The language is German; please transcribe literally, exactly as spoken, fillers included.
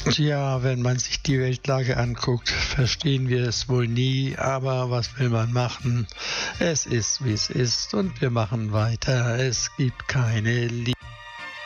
Tja, wenn man sich die Weltlage anguckt, verstehen wir es wohl nie, aber was will man machen? Es ist, wie es ist und wir machen weiter. Es gibt keine Liebe.